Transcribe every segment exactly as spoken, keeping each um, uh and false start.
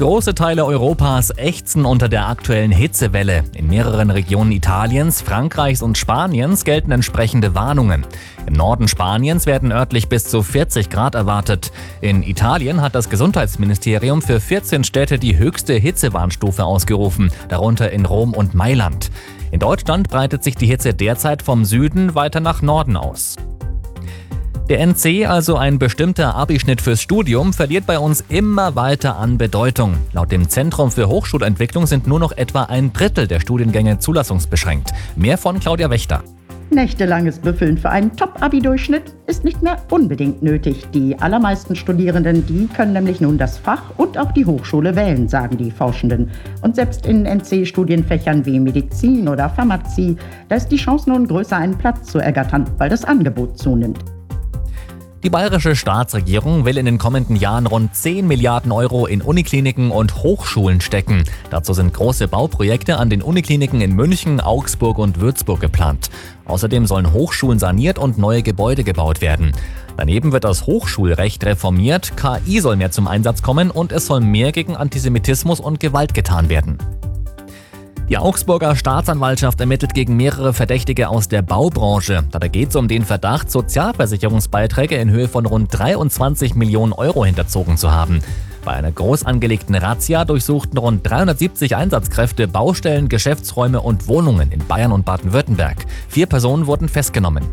Große Teile Europas ächzen unter der aktuellen Hitzewelle. In mehreren Regionen Italiens, Frankreichs und Spaniens gelten entsprechende Warnungen. Im Norden Spaniens werden örtlich bis zu vierzig Grad erwartet. In Italien hat das Gesundheitsministerium für vierzehn Städte die höchste Hitzewarnstufe ausgerufen, darunter in Rom und Mailand. In Deutschland breitet sich die Hitze derzeit vom Süden weiter nach Norden aus. Der N C, also ein bestimmter Abischnitt fürs Studium, verliert bei uns immer weiter an Bedeutung. Laut dem Zentrum für Hochschulentwicklung sind nur noch etwa ein Drittel der Studiengänge zulassungsbeschränkt. Mehr von Claudia Wächter. Nächtelanges Büffeln für einen Top-Abi-Durchschnitt ist nicht mehr unbedingt nötig. Die allermeisten Studierenden, die können nämlich nun das Fach und auch die Hochschule wählen, sagen die Forschenden. Und selbst in N C-Studienfächern wie Medizin oder Pharmazie, da ist die Chance nun größer, einen Platz zu ergattern, weil das Angebot zunimmt. Die bayerische Staatsregierung will in den kommenden Jahren rund zehn Milliarden Euro in Unikliniken und Hochschulen stecken. Dazu sind große Bauprojekte an den Unikliniken in München, Augsburg und Würzburg geplant. Außerdem sollen Hochschulen saniert und neue Gebäude gebaut werden. Daneben wird das Hochschulrecht reformiert, K I soll mehr zum Einsatz kommen und es soll mehr gegen Antisemitismus und Gewalt getan werden. Die Augsburger Staatsanwaltschaft ermittelt gegen mehrere Verdächtige aus der Baubranche. Dabei geht es um den Verdacht, Sozialversicherungsbeiträge in Höhe von rund dreiundzwanzig Millionen Euro hinterzogen zu haben. Bei einer groß angelegten Razzia durchsuchten rund dreihundertsiebzig Einsatzkräfte Baustellen, Geschäftsräume und Wohnungen in Bayern und Baden-Württemberg. Vier Personen wurden festgenommen.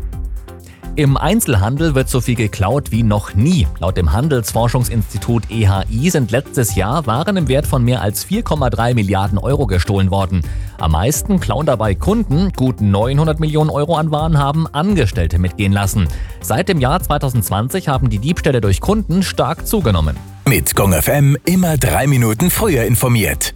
Im Einzelhandel wird so viel geklaut wie noch nie. Laut dem Handelsforschungsinstitut E H I sind letztes Jahr Waren im Wert von mehr als vier Komma drei Milliarden Euro gestohlen worden. Am meisten klauen dabei Kunden. Gut neunhundert Millionen Euro an Waren haben Angestellte mitgehen lassen. Seit dem Jahr zwanzig zwanzig haben die Diebstähle durch Kunden stark zugenommen. Mit Gong F M immer drei Minuten früher informiert.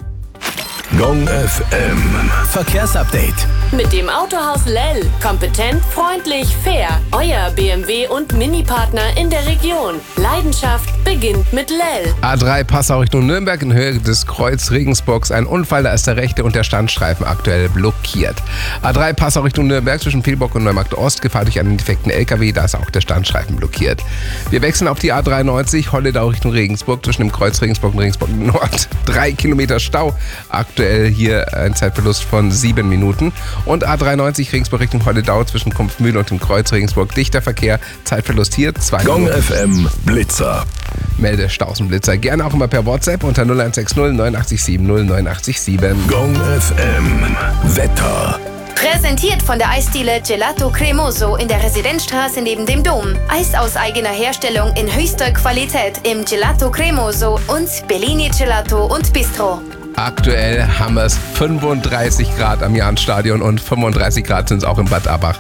Gong F M Verkehrsupdate. Mit dem Autohaus Lell. Kompetent, freundlich, fair. Euer B M W und Mini-Partner in der Region. Leidenschaft beginnt mit Lell. A drei Passau Richtung Nürnberg in Höhe des Kreuz Regensburgs. Ein Unfall, da ist der rechte und der Standstreifen aktuell blockiert. A drei Passau Richtung Nürnberg zwischen Vielbock und Neumarkt Ost. Gefahr durch einen defekten L K W, da ist auch der Standstreifen blockiert. Wir wechseln auf die A dreiundneunzig Holledau Richtung Regensburg zwischen dem Kreuz Regensburg und Regensburg Nord. Drei Kilometer Stau. Aktuell hier ein Zeitverlust von sieben Minuten. Und A dreiundneunzig Regensburg Richtung Holledau zwischen Kumpfmühle und dem Kreuz Regensburg. Dichter Verkehr, Zeitverlust hier zwei Gong Minuten. F M Blitzer. Melde Stausenblitzer gerne auch immer per WhatsApp unter null eins sechs null neun acht sieben null neun acht sieben. Gong F M Wetter. Präsentiert von der Eisdiele Gelato Cremoso in der Residenzstraße neben dem Dom. Eis aus eigener Herstellung in höchster Qualität im Gelato Cremoso und Bellini Gelato und Bistro. Aktuell haben wir es fünfunddreißig Grad am Jahnstadion und fünfunddreißig Grad sind es auch in Bad Abbach.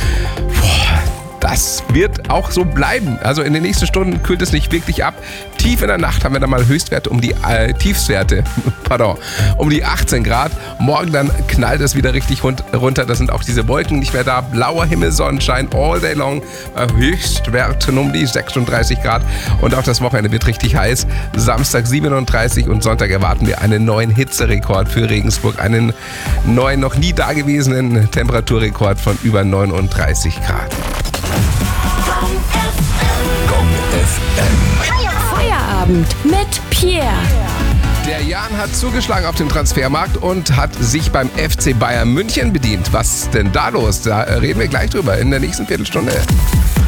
Boah, das wird auch so bleiben. Also in den nächsten Stunden kühlt es nicht wirklich ab. Tief in der Nacht haben wir dann mal Höchstwerte um die äh, Tiefstwerte, pardon, um die achtzehn Grad. Morgen dann knallt es wieder richtig runter. Da sind auch diese Wolken nicht mehr da. Blauer Himmel, Sonnenschein all day long. Äh, Höchstwerten um die sechsunddreißig Grad. Und auch das Wochenende wird richtig heiß. Samstag siebenunddreißig und Sonntag erwarten wir einen neuen Hitzerekord für Regensburg. Einen neuen, noch nie dagewesenen Temperaturrekord von über neununddreißig Grad. Gong F M. Feierabend mit Pierre. Der Jan hat zugeschlagen auf dem Transfermarkt und hat sich beim F C Bayern München bedient. Was ist denn da los? Da reden wir gleich drüber in der nächsten Viertelstunde.